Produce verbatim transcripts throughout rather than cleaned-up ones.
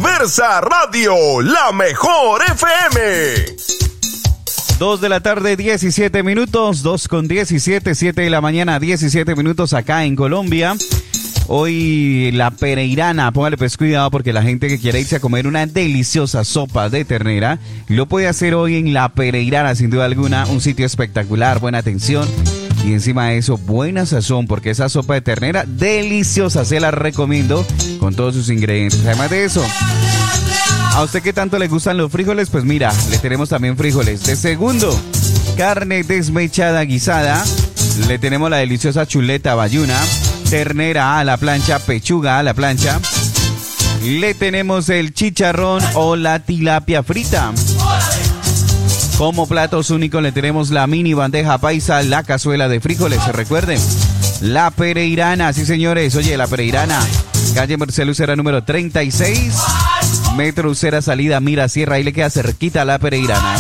Versa Radio, la mejor F M. Dos de la tarde, diecisiete minutos, dos con diecisiete, siete de la mañana, diecisiete minutos acá en Colombia. Hoy la pereirana, póngale pues cuidado porque la gente que quiere irse a comer una deliciosa sopa de ternera, lo puede hacer hoy en la pereirana, sin duda alguna, un sitio espectacular, buena atención. Y encima de eso, buena sazón, porque esa sopa de ternera, deliciosa, se la recomiendo con todos sus ingredientes. Además de eso, ¿a usted qué tanto le gustan los frijoles? Pues mira, le tenemos también frijoles. De segundo, carne desmechada guisada, le tenemos la deliciosa chuleta bayuna, ternera a la plancha, pechuga a la plancha, le tenemos el chicharrón o la tilapia frita. Como platos únicos le tenemos la mini bandeja paisa, la cazuela de frijoles, recuerden, la pereirana, sí señores, oye, la pereirana, calle Marcelo Ucera número treinta y seis, Metro Ucera salida Mira Sierra, ahí le queda cerquita la pereirana.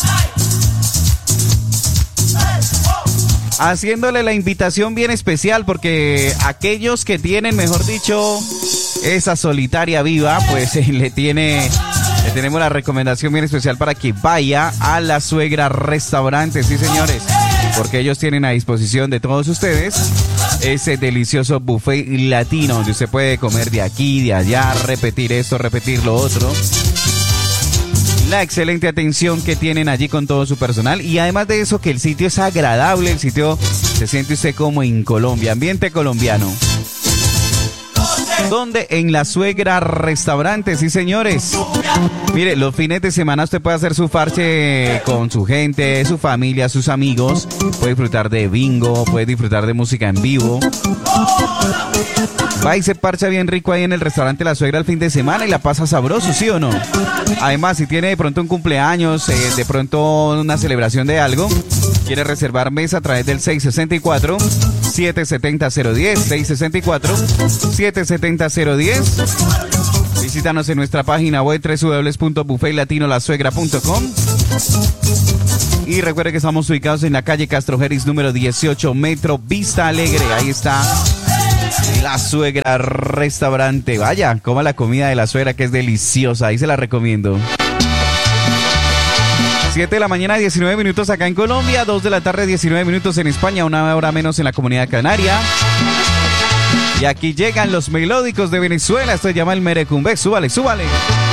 Haciéndole la invitación bien especial porque aquellos que tienen, mejor dicho, esa solitaria viva, pues eh, le tiene... Le tenemos la recomendación bien especial para que vaya a La Suegra Restaurante, sí señores, porque ellos tienen a disposición de todos ustedes ese delicioso buffet latino donde usted puede comer de aquí, de allá, repetir esto, repetir lo otro. La excelente atención que tienen allí con todo su personal y además de eso que el sitio es agradable, el sitio se siente usted como en Colombia, ambiente colombiano. ¿Dónde? En La Suegra Restaurante, sí señores. Mire, los fines de semana usted puede hacer su farche con su gente, su familia, sus amigos. Puede disfrutar de bingo, puede disfrutar de música en vivo. Va y se parcha bien rico ahí en el restaurante La Suegra el fin de semana y la pasa sabroso, ¿sí o no? Además, si tiene de pronto un cumpleaños, eh, de pronto una celebración de algo, quiere reservar mesa a través del seis sesenta y cuatro, siete setenta, cero diez, seis sesenta y cuatro, siete setenta, cero diez. Visítanos en nuestra página web doble u doble u doble u punto buffet latino la suegra punto com. Y recuerde que estamos ubicados en la calle Castro Geris número dieciocho, Metro Vista Alegre. Ahí está La Suegra Restaurante. Vaya, coma la comida de La Suegra que es deliciosa. Ahí se la recomiendo. siete de la mañana, diecinueve minutos acá en Colombia, dos de la tarde, diecinueve minutos en España, una hora menos en la Comunidad Canaria. Y aquí llegan los melódicos de Venezuela. Esto se llama el Merecumbe. Súbale, súbale.